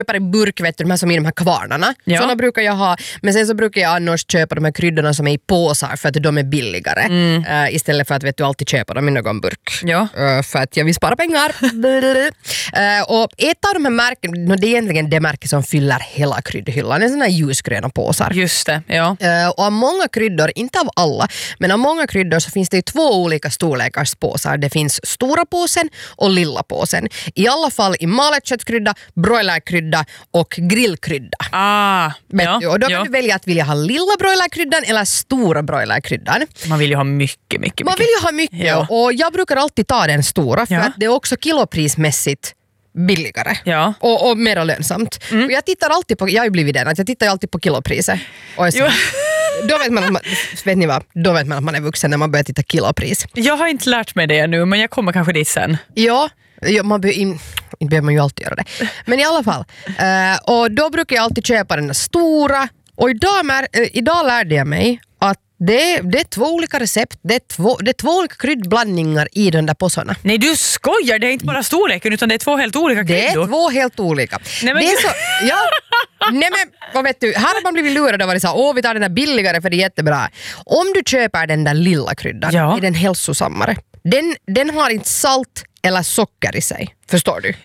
köper i burk, vet du, de här som i de här kvarnarna. Ja. Såna brukar jag ha. Men sen så brukar jag annars köpa de här kryddorna som är i påsar för att de är billigare. Istället för att vet du alltid köpa dem i någon burk. Ja. För att jag vill spara pengar. Och ett av de här märken, det är egentligen det märke som fyller hela kryddhyllan. Det är såna här ljusgröna påsar. Just det, ja. Och av många kryddor, inte av alla, men av många kryddor så finns det ju 2 olika storlekars påsar. Det finns stora påsen och lilla påsen. I alla fall i malet köttkrydda, broilerkrydda och grillkrydda. Och då kan du välja att vilja ha lilla broilerkryddan eller stora broilerkryddan. Man vill ju ha mycket. Man vill ju ha mycket, Ja. och jag brukar alltid ta den stora för Ja. att det är också kiloprismässigt billigare Ja. och mer lönsamt. Och jag tittar alltid på, jag har ju blivit den, att jag tittar alltid på kilopriset. Och jag så, då vet man, vet ni vad? Då vet man att man är vuxen när man börjar titta kilopris. Jag har inte lärt mig det nu, men jag kommer kanske dit sen. Ja, man inte behöver man ju alltid göra det. Men i alla fall. Och då brukar jag alltid köpa den där stora. Och idag lärde jag mig att det är 2 olika recept. Det är 2 olika kryddblandningar i den där påsarna. Nej, du skojar. Det är inte bara storleken, utan det är 2 helt olika kryddor. Det är 2 helt olika. Nej, men det är så, ja. Nej men, vad vet du, här har man blivit lurad och varit så vi tar den där billigare för det är jättebra. Om du köper den där lilla kryddan, är den hälsosammare. Den har inte salt eller socker i sig. Förstår du?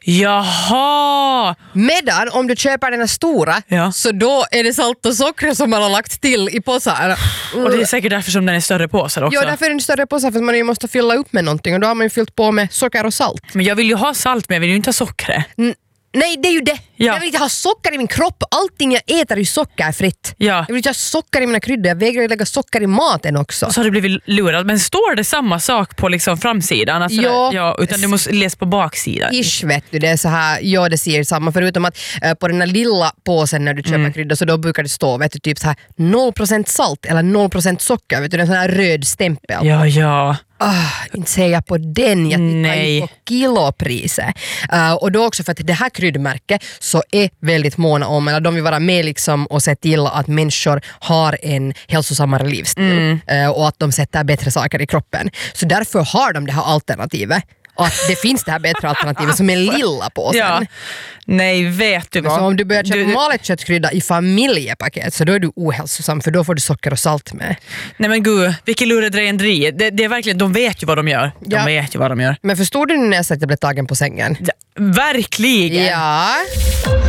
Jaha! Medan om du köper den här stora, så då är det salt och socker som man har lagt till i påsar. Och det är säkert därför som den är större påsar också. Ja, därför är den större påsar, för att man ju måste fylla upp med någonting, och då har man ju fyllt på med socker och salt. Men jag vill ju ha salt, men jag vill ju inte ha socker. Nej, det är ju det. Ja. Jag vill inte ha socker i min kropp. Allting jag äter är ju sockerfritt. Ja. Jag vill inte ha socker i mina kryddor. Jag vägrar lägga socker i maten också. Och så har du blivit lurad. Men står det samma sak på liksom framsidan? Alltså utan du måste läsa på baksidan. Ish, vet du, det är så här, ja, det ser samma, förutom att på den här lilla påsen när du köper kryddor, så då brukar det stå, vet du, typ så här 0% salt eller 0% socker, vet du, en sån här röd stämpel. Ja. Inte säger jag på den, jag tittar ju på kilopriset. Och då också för att det här kryddmärket så är väldigt måna om, eller de vill vara med liksom och se till att människor har en hälsosammare livsstil och att de sätter bättre saker i kroppen. Så därför har de det här alternativet. Och att det finns det här bättre alternativet som är lilla påsen. Ja. Nej, vet du vad? Så om du börjar köpa malet köttkrydda i familjepaket, så då är du ohälsosam, för då får du socker och salt med. Nej men gud, vilken lurendrejeri. Det är verkligen, de vet ju vad de gör. De vet ju vad de gör. Men förstod du när jag sa att jag blev tagen på sängen? Verkligen. Ja.